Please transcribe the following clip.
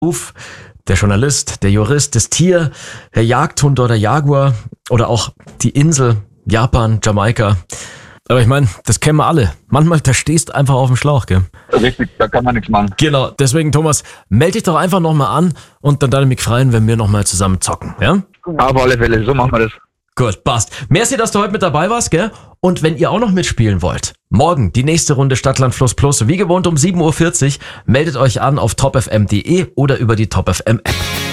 Beruf, der Journalist, der Jurist, das Tier, der Jagdhund oder Jaguar oder auch die Insel, Japan, Jamaika. Aber ich meine, das kennen wir alle. Manchmal, da stehst du einfach auf dem Schlauch, gell? Richtig, da kann man nichts machen. Genau, deswegen, Thomas, melde dich doch einfach nochmal an und dann würde ich mich freuen, wenn wir nochmal zusammen zocken, ja? Auf alle Fälle, so machen wir das. Gut, passt. Merci, dass du heute mit dabei warst, gell? Und wenn ihr auch noch mitspielen wollt, morgen die nächste Runde Stadtland Fluss Plus, wie gewohnt um 7.40 Uhr, meldet euch an auf topfm.de oder über die Top FM App.